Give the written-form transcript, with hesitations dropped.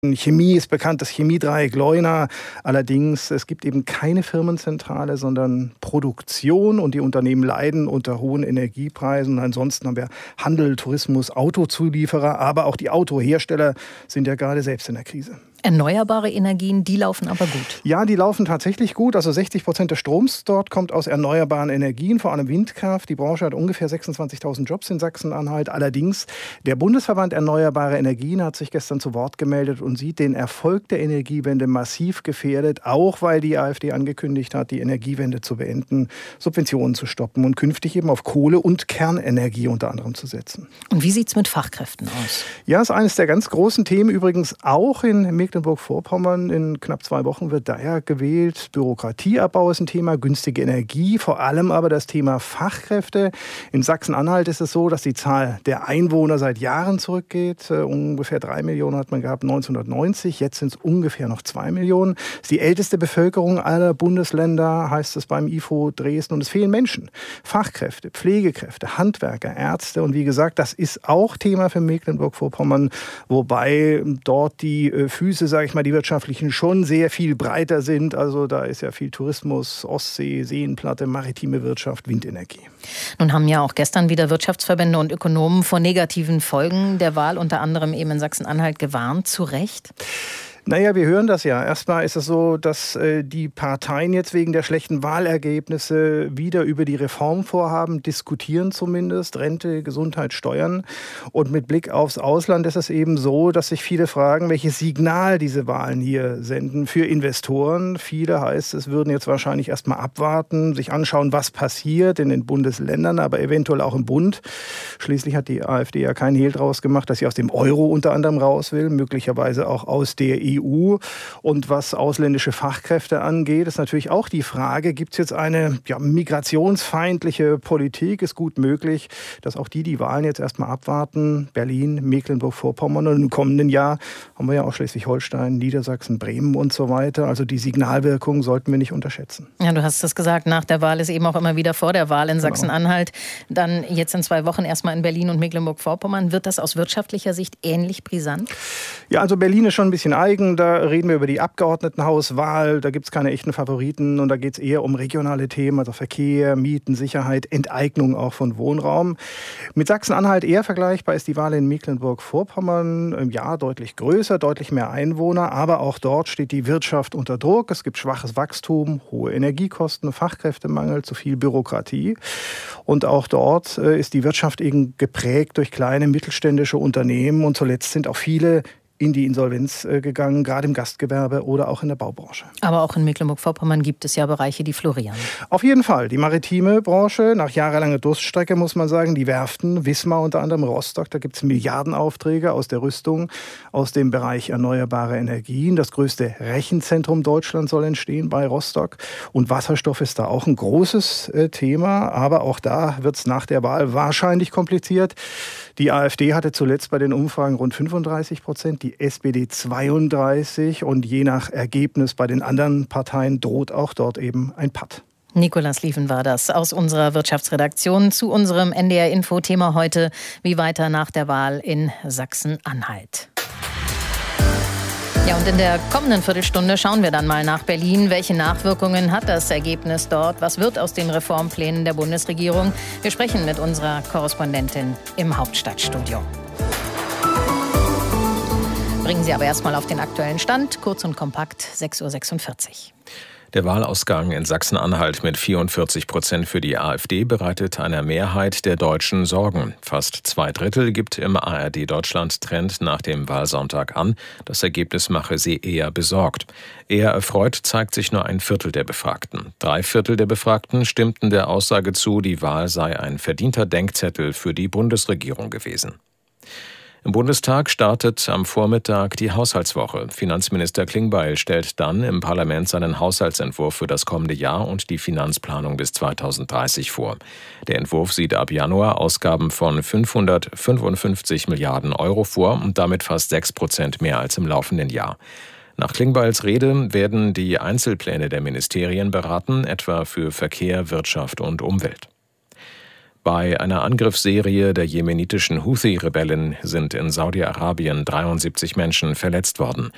Chemie ist bekannt, das Chemiedreieck Leuna. Allerdings, es gibt eben keine Firmenzentrale, sondern Produktion und die Unternehmen leiden unter hohen Energiepreisen. Ansonsten haben wir Handel, Tourismus, Autozulieferer, aber auch die Autohersteller sind ja gerade selbst in der Krise. Erneuerbare Energien, die laufen aber gut. Ja, die laufen tatsächlich gut. Also 60% des Stroms dort kommt aus erneuerbaren Energien, vor allem Windkraft. Die Branche hat ungefähr 26.000 Jobs in Sachsen-Anhalt. Allerdings, der Bundesverband Erneuerbare Energien hat sich gestern zu Wort gemeldet und sieht den Erfolg der Energiewende massiv gefährdet, auch weil die AfD angekündigt hat, die Energiewende zu beenden, Subventionen zu stoppen und künftig eben auf Kohle und Kernenergie unter anderem zu setzen. Und wie sieht es mit Fachkräften aus? Ja, ist eines der ganz großen Themen, übrigens auch in Mecklenburg-Vorpommern. In knapp 2 Wochen wird daher gewählt. Bürokratieabbau ist ein Thema, günstige Energie, vor allem aber das Thema Fachkräfte. In Sachsen-Anhalt ist es so, dass die Zahl der Einwohner seit Jahren zurückgeht. Ungefähr 3 Millionen hat man gehabt 1990, jetzt sind es ungefähr noch 2 Millionen. Das ist die älteste Bevölkerung aller Bundesländer, heißt es beim IFO Dresden. Und es fehlen Menschen, Fachkräfte, Pflegekräfte, Handwerker, Ärzte. Und wie gesagt, das ist auch Thema für Mecklenburg-Vorpommern, wobei dort die Füße, sage ich mal, die wirtschaftlichen schon sehr viel breiter sind. Also da ist ja viel Tourismus, Ostsee, Seenplatte, maritime Wirtschaft, Windenergie. Nun haben ja auch gestern wieder Wirtschaftsverbände und Ökonomen vor negativen Folgen der Wahl, unter anderem eben in Sachsen-Anhalt, gewarnt. Zu Recht? Naja, wir hören das ja. Erstmal ist es so, dass die Parteien jetzt wegen der schlechten Wahlergebnisse wieder über die Reformvorhaben diskutieren zumindest. Rente, Gesundheit, Steuern. Und mit Blick aufs Ausland ist es eben so, dass sich viele fragen, welches Signal diese Wahlen hier senden für Investoren. Viele, heißt es, würden jetzt wahrscheinlich erstmal abwarten, sich anschauen, was passiert in den Bundesländern, aber eventuell auch im Bund. Schließlich hat die AfD ja keinen Hehl draus gemacht, dass sie aus dem Euro unter anderem raus will, möglicherweise auch aus der EU. Und was ausländische Fachkräfte angeht, ist natürlich auch die Frage, gibt es jetzt eine migrationsfeindliche Politik? Ist gut möglich, dass auch die Wahlen jetzt erstmal abwarten. Berlin, Mecklenburg-Vorpommern und im kommenden Jahr haben wir ja auch Schleswig-Holstein, Niedersachsen, Bremen und so weiter. Also die Signalwirkung sollten wir nicht unterschätzen. Ja, du hast es gesagt, nach der Wahl ist eben auch immer wieder vor der Wahl in Sachsen-Anhalt. Dann jetzt in 2 Wochen erstmal in Berlin und Mecklenburg-Vorpommern. Wird das aus wirtschaftlicher Sicht ähnlich brisant? Ja, also Berlin ist schon ein bisschen eigen. Da reden wir über die Abgeordnetenhauswahl. Da gibt es keine echten Favoriten. Und da geht es eher um regionale Themen, also Verkehr, Mieten, Sicherheit, Enteignung auch von Wohnraum. Mit Sachsen-Anhalt eher vergleichbar ist die Wahl in Mecklenburg-Vorpommern. Ja, deutlich größer, deutlich mehr Einwohner. Aber auch dort steht die Wirtschaft unter Druck. Es gibt schwaches Wachstum, hohe Energiekosten, Fachkräftemangel, zu viel Bürokratie. Und auch dort ist die Wirtschaft eben geprägt durch kleine mittelständische Unternehmen. Und zuletzt sind auch viele in die Insolvenz gegangen, gerade im Gastgewerbe oder auch in der Baubranche. Aber auch in Mecklenburg-Vorpommern gibt es ja Bereiche, die florieren. Auf jeden Fall. Die maritime Branche, nach jahrelanger Durststrecke muss man sagen, die Werften, Wismar unter anderem, Rostock, da gibt es Milliardenaufträge aus der Rüstung, aus dem Bereich erneuerbare Energien. Das größte Rechenzentrum Deutschlands soll entstehen bei Rostock. Und Wasserstoff ist da auch ein großes Thema. Aber auch da wird es nach der Wahl wahrscheinlich kompliziert. Die AfD hatte zuletzt bei den Umfragen rund 35%, die SPD 32% und je nach Ergebnis bei den anderen Parteien droht auch dort eben ein Patt. Nicolas Lieven war das aus unserer Wirtschaftsredaktion zu unserem NDR-Info-Thema heute. Wie weiter nach der Wahl in Sachsen-Anhalt. Ja, und in der kommenden Viertelstunde schauen wir dann mal nach Berlin. Welche Nachwirkungen hat das Ergebnis dort? Was wird aus den Reformplänen der Bundesregierung? Wir sprechen mit unserer Korrespondentin im Hauptstadtstudio. Bringen Sie aber erstmal auf den aktuellen Stand. Kurz und kompakt, 6:46 Uhr. Der Wahlausgang in Sachsen-Anhalt mit 44% für die AfD bereitet einer Mehrheit der Deutschen Sorgen. Fast 2/3 gibt im ARD-Deutschland-Trend nach dem Wahlsonntag an, das Ergebnis mache sie eher besorgt. Eher erfreut zeigt sich nur 1/4 der Befragten. 3/4 der Befragten stimmten der Aussage zu, die Wahl sei ein verdienter Denkzettel für die Bundesregierung gewesen. Im Bundestag startet am Vormittag die Haushaltswoche. Finanzminister Klingbeil stellt dann im Parlament seinen Haushaltsentwurf für das kommende Jahr und die Finanzplanung bis 2030 vor. Der Entwurf sieht ab Januar Ausgaben von 555 Milliarden Euro vor und damit fast 6% mehr als im laufenden Jahr. Nach Klingbeils Rede werden die Einzelpläne der Ministerien beraten, etwa für Verkehr, Wirtschaft und Umwelt. Bei einer Angriffsserie der jemenitischen Houthi-Rebellen sind in Saudi-Arabien 73 Menschen verletzt worden.